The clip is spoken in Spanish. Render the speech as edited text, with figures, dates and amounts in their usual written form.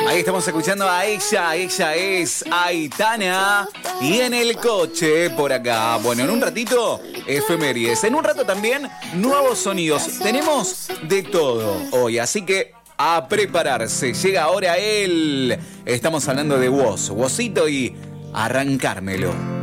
Ahí estamos escuchando a ella es Aitana. Y en el coche por acá, bueno, en un ratito, efemérides. En un rato también, nuevos sonidos. Tenemos de todo hoy, así que a prepararse. Llega ahora él. Estamos hablando de Woz, Wozito y Arrancármelo.